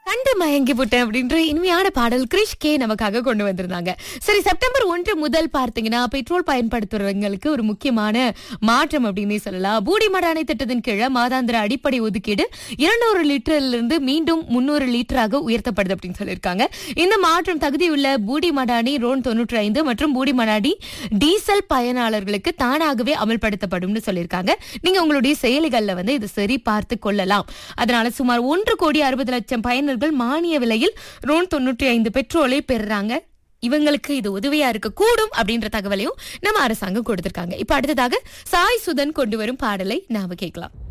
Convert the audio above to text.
கண்டு மயங்கி போட்டேன் அப்படின்ற இனிமையான பாடல் கிரிஷ் கே நமக்காக கொண்டு வந்திருந்தாங்க. சரி, செப்டம்பர் 1 முதல் பார்த்தீங்கன்னா பெட்ரோல் பயன்படுத்துறவங்களுக்கு ஒரு முக்கியமான மாற்றம் அப்படின்னு சொல்லலாம். பூடிமடானை திட்டத்தின் கீழே மாதாந்திர அடிப்படை ஒதுக்கீடு 200 லிட்டரிலிருந்து மீண்டும் 300 லிட்டராக உயர்த்தப்படுது அப்படின்னு சொல்லியிருக்காங்க. இந்த மாற்றம் தகுதியுள்ள பூடிமடானி ரோன் 95 மற்றும் பூடிமடானி டீசல் பயனாளர்களுக்கு தானாகவே அமல்படுத்தப்படும் சொல்லியிருக்காங்க. நீங்க உங்களுடைய செயலிகள்ல இது சரி பார்த்து கொள்ளலாம். அதனால சுமார் 1,60,00,000 பயனர்கள் மானிய விலையில் ரோன் 95 பெட்ரோலை பெறுறாங்க. இவங்களுக்கு இது உதவியா இருக்க கூடும் அப்படின்ற தகவலையும் நம்ம அரசாங்கம் கொடுத்திருக்காங்க. இப்ப அடுத்ததாக சாய் சுதன் கொண்டு வரும் பாடலை நாம கேட்கலாம்.